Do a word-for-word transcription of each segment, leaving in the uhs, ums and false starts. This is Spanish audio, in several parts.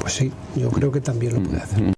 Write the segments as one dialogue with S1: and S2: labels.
S1: Pues sí, yo creo que también lo puede hacer.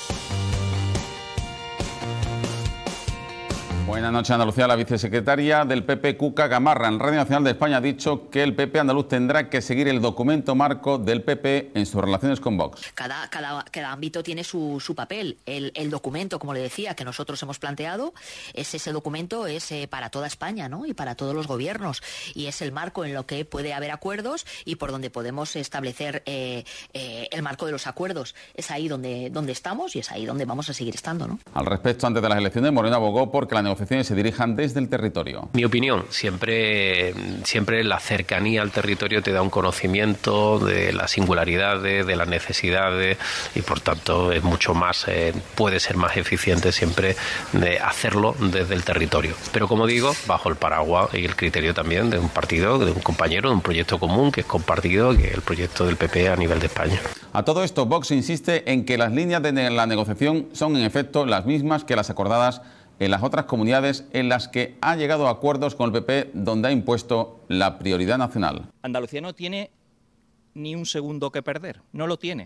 S2: Buenas noches, Andalucía. La vicesecretaria del P P, Cuca Gamarra, en Radio Nacional de España ha dicho que el P P andaluz tendrá que seguir el documento marco del P P en sus relaciones con Vox.
S3: Cada, cada, cada ámbito tiene su, su papel. El, el documento, como le decía, que nosotros hemos planteado, es ese documento es eh, para toda España, ¿no? Y para todos los gobiernos. Y es el marco en lo que puede haber acuerdos y por donde podemos establecer eh, eh, el marco de los acuerdos. Es ahí donde, donde estamos y es ahí donde vamos a seguir estando, ¿no?
S2: Al respecto, antes de las elecciones, Moreno abogó porque la negociación se dirijan desde el territorio.
S4: Mi opinión, siempre, siempre la cercanía al territorio te da un conocimiento de las singularidades, de las necesidades y por tanto es mucho más, eh, puede ser más eficiente siempre de hacerlo desde el territorio. Pero como digo, bajo el paraguas y el criterio también de un partido, de un compañero, de un proyecto común que es compartido, que es el proyecto del P P a nivel de España.
S2: A todo esto, Vox insiste en que las líneas de la negociación son en efecto las mismas que las acordadas en las otras comunidades en las que ha llegado a acuerdos con el P P, donde ha impuesto la prioridad nacional.
S5: Andalucía no tiene ni un segundo que perder, no lo tiene.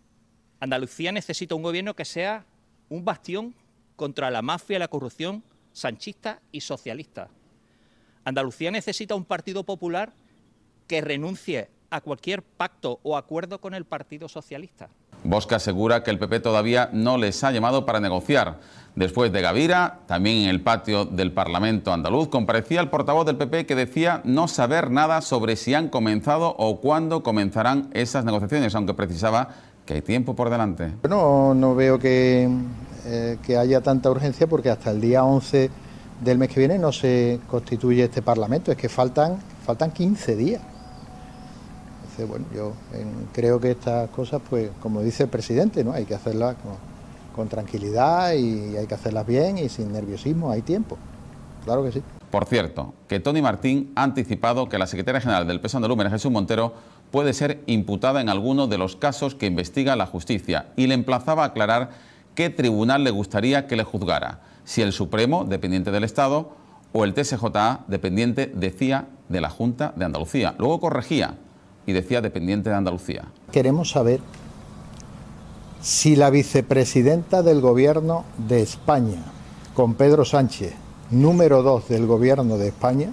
S5: Andalucía necesita un gobierno que sea un bastión contra la mafia y la corrupción sanchista y socialista. Andalucía necesita un Partido Popular que renuncie a cualquier pacto o acuerdo con el Partido Socialista.
S2: Bosca asegura que el P P todavía no les ha llamado para negociar. Después de Gavira, también en el patio del Parlamento andaluz, comparecía el portavoz del P P que decía no saber nada sobre si han comenzado o cuándo comenzarán esas negociaciones, aunque precisaba que hay tiempo por delante.
S6: No, no veo que, eh, que haya tanta urgencia porque hasta el día once del mes que viene no se constituye este Parlamento, es que faltan, faltan quince días. Entonces, bueno, yo eh, creo que estas cosas, pues, como dice el presidente, ¿no? Hay que hacerlas con, con tranquilidad y hay que hacerlas bien y sin nerviosismo, hay tiempo. Claro que sí.
S2: Por cierto, que Tony Martín ha anticipado que la secretaria general del P S O andaluz, María Jesús Montero, puede ser imputada en alguno de los casos que investiga la justicia y le emplazaba a aclarar qué tribunal le gustaría que le juzgara, si el Supremo, dependiente del Estado, o el T S J A, dependiente, decía, de la Junta de Andalucía. Luego corregía y decía dependiente de Andalucía.
S6: Queremos saber si la vicepresidenta del Gobierno de España, con Pedro Sánchez, número dos del Gobierno de España,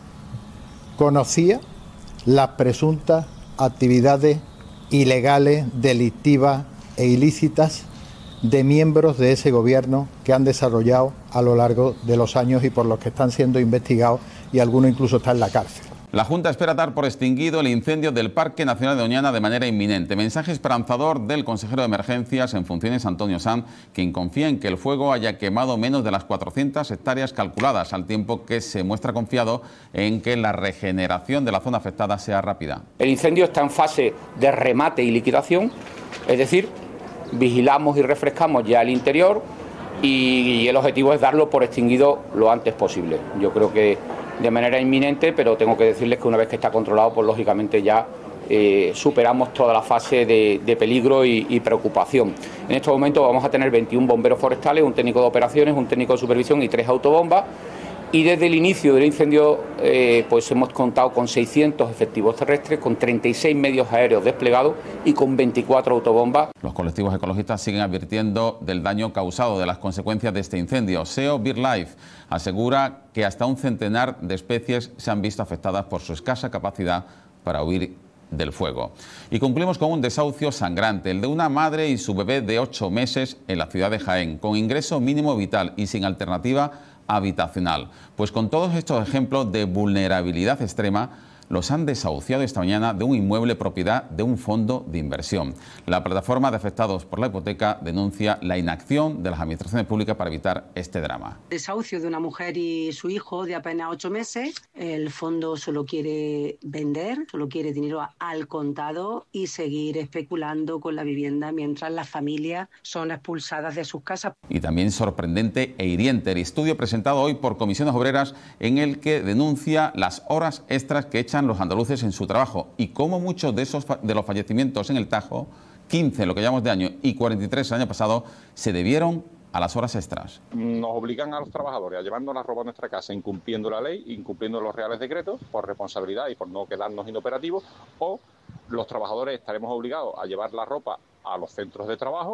S6: conocía las presuntas actividades ilegales, delictivas e ilícitas de miembros de ese gobierno que han desarrollado a lo largo de los años y por los que están siendo investigados y alguno incluso está en la cárcel.
S2: La Junta espera dar por extinguido el incendio del Parque Nacional de Doñana de manera inminente. Mensaje esperanzador del consejero de Emergencias en funciones, Antonio Sanz, quien confía en que el fuego haya quemado menos de las cuatrocientas hectáreas calculadas, al tiempo que se muestra confiado en que la regeneración de la zona afectada sea rápida.
S7: El incendio está en fase de remate y liquidación, es decir, vigilamos y refrescamos ya el interior y el objetivo es darlo por extinguido lo antes posible. Yo creo que de manera inminente, pero tengo que decirles que una vez que está controlado, pues lógicamente ya eh, superamos toda la fase de, de peligro y, y preocupación. En estos momentos vamos a tener veintiún bomberos forestales, un técnico de operaciones, un técnico de supervisión y tres autobombas. Y desde el inicio del incendio eh, pues hemos contado con seiscientos efectivos terrestres, con treinta y seis medios aéreos desplegados y con veinticuatro autobombas.
S2: Los colectivos ecologistas siguen advirtiendo del daño causado, de las consecuencias de este incendio. S E O BirdLife asegura que hasta un centenar de especies se han visto afectadas por su escasa capacidad para huir del fuego. Y concluimos con un desahucio sangrante, el de una madre y su bebé de ocho meses en la ciudad de Jaén, con ingreso mínimo vital y sin alternativa habitacional. Pues con todos estos ejemplos de vulnerabilidad extrema, los han desahuciado esta mañana de un inmueble propiedad de un fondo de inversión. La plataforma de afectados por la hipoteca denuncia la inacción de las administraciones públicas para evitar este drama.
S8: Desahucio de una mujer y su hijo de apenas ocho meses. El fondo solo quiere vender, solo quiere dinero al contado y seguir especulando con la vivienda mientras las familias son expulsadas de sus casas.
S2: Y también sorprendente e hiriente el estudio presentado hoy por Comisiones Obreras, en el que denuncia las horas extras que echan los andaluces en su trabajo y cómo muchos de esos de los fallecimientos en el Tajo, quince en lo que llamamos de año y cuarenta y tres el año pasado, se debieron a las horas extras.
S9: Nos obligan a los trabajadores a llevarnos la ropa a nuestra casa incumpliendo la ley, incumpliendo los reales decretos por responsabilidad y por no quedarnos inoperativos, o los trabajadores estaremos obligados a llevar la ropa a los centros de trabajo